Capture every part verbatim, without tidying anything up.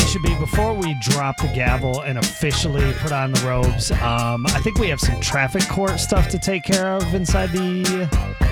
Should Be, before we drop the gavel and officially put on the robes, um, I think we have some traffic court stuff to take care of inside the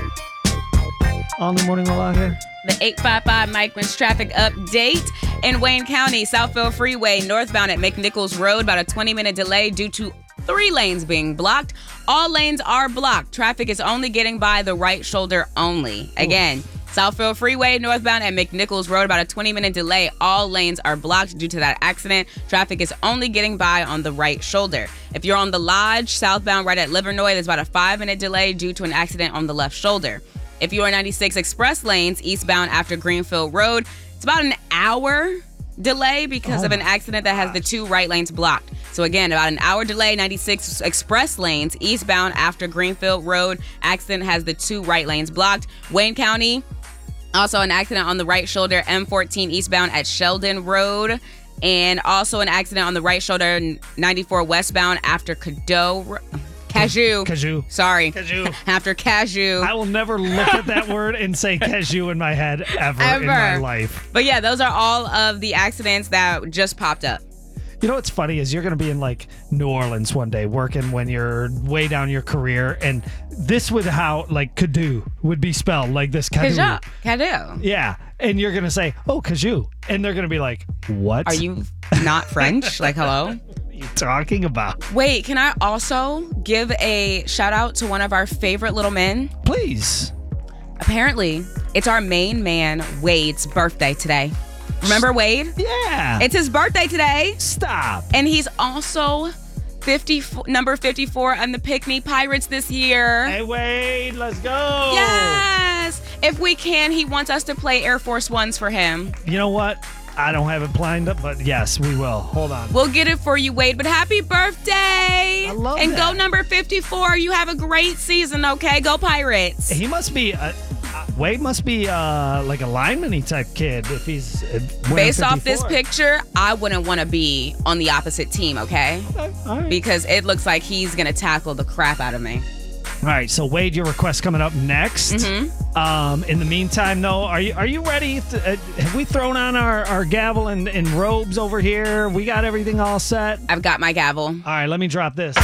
All New Morning Roll out here. The eight five five Mike Wins traffic update. In Wayne County, Southfield Freeway, northbound at McNichols Road, about a twenty-minute delay due to three lanes being blocked. All lanes are blocked. Traffic is only getting by the right shoulder only. Again, Southfield Freeway, northbound at McNichols Road, about a twenty-minute delay. All lanes are blocked due to that accident. Traffic is only getting by on the right shoulder. If you're on the Lodge, southbound right at Livernois, there's about a five-minute delay due to an accident on the left shoulder. If you are ninety-six express lanes, eastbound after Greenfield Road, it's about an hour delay because oh of an accident that has the two right lanes blocked. So again, about an hour delay, ninety-six express lanes, eastbound after Greenfield Road. Accident has the two right lanes blocked. Wayne County, also an accident on the right shoulder, M fourteen eastbound at Sheldon Road. And also an accident on the right shoulder, ninety-four westbound after Cadeau Road. Cashew. Cashew. Sorry. Cashew. After Cashew. I will never look at that word and say cashew in my head ever, Ever. in my life. But yeah, those are all of the accidents that just popped up. You know what's funny is you're going to be in like New Orleans one day working when you're way down your career, and this would how like Cadieux would be spelled like this. Cadieux. Cadieux. Yeah. And you're going to say, oh, Cadieux. And they're going to be like, what? Are you not French? Like, hello? What are you talking about? Wait, can I also give a shout out to one of our favorite little men? Please. Apparently, it's our main man, Wade's birthday today. Remember Wade? Yeah. It's his birthday today. Stop. And he's also fifty, number fifty-four on the Pickney Pirates this year. Hey, Wade, let's go. Yes. If we can, he wants us to play Air Force Ones for him. You know what? I don't have it lined up, but yes, we will. Hold on. We'll get it for you, Wade. But happy birthday. I love and that. go number fifty-four. You have a great season, okay? Go Pirates. He must be, a, uh, Wade must be uh, like a lineman-y type kid if he's uh, wearing Based off this fifty-four. picture, I wouldn't want to be on the opposite team, okay? Okay, all right. Because it looks like he's going to tackle the crap out of me. All right, so Wade, your request coming up next. Mm-hmm. Um, in the meantime, though, are you are you ready? To, uh, have we thrown on our, our gavel and, and robes over here? We got everything all set? I've got my gavel. All right, let me drop this.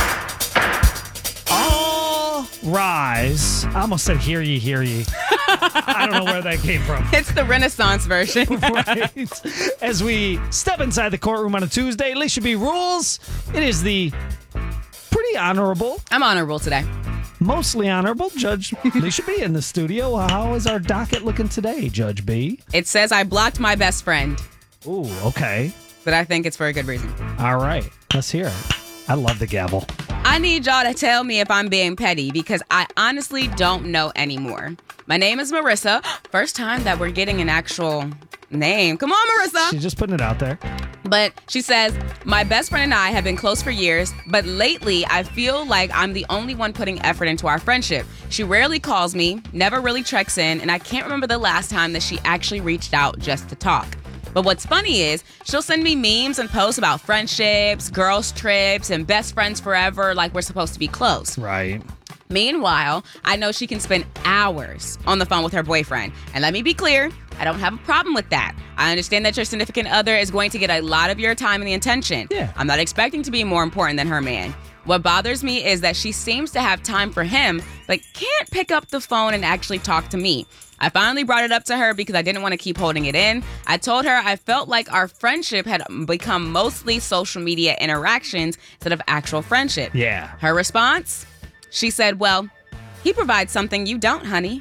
All rise. I almost said hear ye, hear ye. I don't know where that came from. It's the Renaissance version. Right. As we step inside the courtroom on a Tuesday, Alicia B. rules. It is the pretty honorable, I'm honorable today. mostly honorable Judge Alicia B. in the studio. How is our docket looking today, Judge B? It says I blocked my best friend, Ooh, okay. but I think it's for a good reason. All right. Let's hear it. I love the gavel. I need y'all to tell me if I'm being petty because I honestly don't know anymore. My name is Marissa. First time that we're getting an actual name. Come on, Marissa. She's just putting it out there. But she says, my best friend and I have been close for years, but lately I feel like I'm the only one putting effort into our friendship. She rarely calls me, never really checks in, and I can't remember the last time that she actually reached out just to talk. But what's funny is she'll send me memes and posts about friendships, girls' trips, and best friends forever like we're supposed to be close. Right. Meanwhile, I know she can spend hours on the phone with her boyfriend. And let me be clear, I don't have a problem with that. I understand that your significant other is going to get a lot of your time and the attention. Yeah. I'm not expecting to be more important than her man. What bothers me is that she seems to have time for him, but can't pick up the phone and actually talk to me. I finally brought it up to her because I didn't want to keep holding it in. I told her I felt like our friendship had become mostly social media interactions instead of actual friendship. Yeah. Her response? She said, well, he provides something you don't, honey.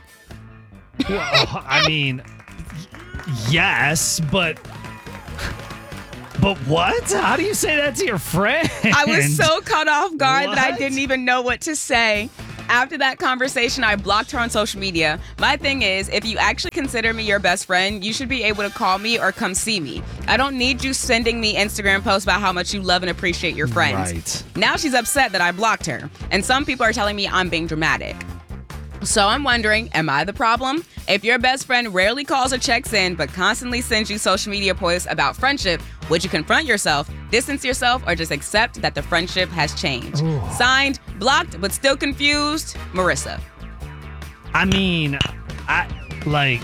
Well, I mean, yes, but but what? How do you say that to your friend? I was so caught off guard that I What? didn't even know what to say. After that conversation, I blocked her on social media. My thing is, if you actually consider me your best friend, you should be able to call me or come see me. I don't need you sending me Instagram posts about how much you love and appreciate your friends. Right. Now she's upset that I blocked her. And some people are telling me I'm being dramatic. So I'm wondering, am I the problem? If your best friend rarely calls or checks in, but constantly sends you social media posts about friendship, would you confront yourself, distance yourself, or just accept that the friendship has changed? Ooh. Signed, blocked, but still confused, Marissa. I mean, I like